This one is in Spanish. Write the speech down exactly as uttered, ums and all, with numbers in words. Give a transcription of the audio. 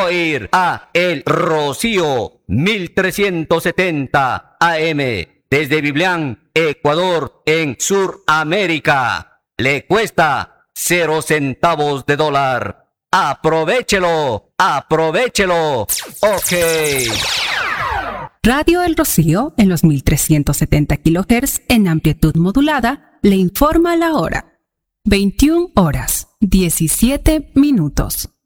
oír a El Rocío mil trescientos setenta A M desde Biblián, Ecuador, en Suramérica. Le cuesta cero centavos de dólar. ¡Aprovechelo! ¡Aprovechelo! ¡Ok! Radio El Rocío, en los mil trescientos setenta kilohertz en amplitud modulada, le informa la hora. veintiuna horas, diecisiete minutos.